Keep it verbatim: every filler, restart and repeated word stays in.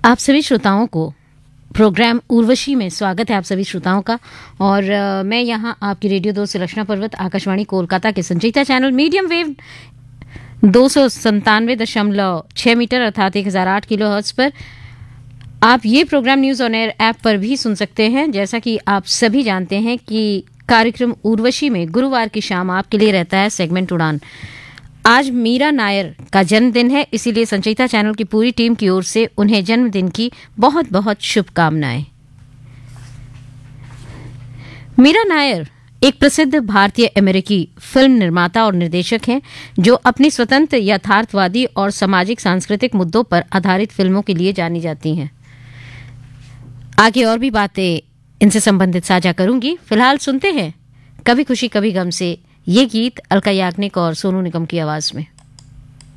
आप सभी श्रोताओं को प्रोग्राम उर्वशी में स्वागत है आप सभी श्रोताओं का। और अ, मैं यहाँ आपकी रेडियो दोस्त सुलक्षणा पर्वत आकाशवाणी कोलकाता के संचिता चैनल मीडियम वेव दो सौ संतानवे दशमलव छः मीटर अर्थात एक हजार आठ किलो हर्ट्ज पर आप ये programme news on air app पर भी सुन सकते हैं। जैसा कि आप सभी जानते हैं कि कार्यक्रम उर्वशी में गुरुवार की शाम आपके लिए रहता है सेगमेंट उड़ान। आज मीरा नायर का जन्मदिन है, इसीलिए संचिता चैनल की पूरी टीम की ओर से उन्हें जन्मदिन की बहुत बहुत शुभकामनाएं। मीरा नायर एक प्रसिद्ध भारतीय अमेरिकी फिल्म निर्माता और निर्देशक हैं जो अपनी स्वतंत्र यथार्थवादी और सामाजिक सांस्कृतिक मुद्दों पर आधारित फिल्मों के लिए जानी जाती हैं। आगे और भी बातें इनसे संबंधित साझा करूंगी। फिलहाल सुनते हैं कभी खुशी कभी गम से ये गीत अलका याग्निक और सोनू निगम की आवाज में।